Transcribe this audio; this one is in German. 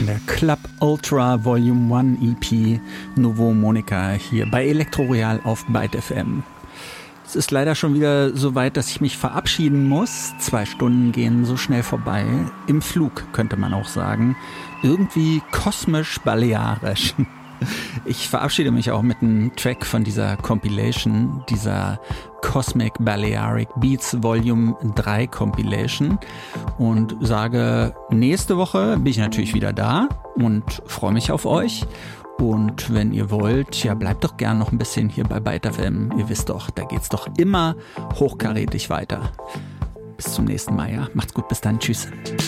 der Club Ultra Volume 1 EP Nouveau Monica hier bei Elektroreal auf Byte FM. Es ist leider schon wieder so weit, dass ich mich verabschieden muss. 2 Stunden gehen so schnell vorbei. Im Flug, könnte man auch sagen. Irgendwie kosmisch-balearisch. Ich verabschiede mich auch mit einem Track von dieser Compilation, dieser Cosmic Balearic Beats Volume 3 Compilation und sage, nächste Woche bin ich natürlich wieder da und freue mich auf euch. Und wenn ihr wollt, ja, bleibt doch gern noch ein bisschen hier bei Byte FM. Ihr wisst doch, da geht's doch immer hochkarätig weiter. Bis zum nächsten Mal, ja. Macht's gut, bis dann, tschüss.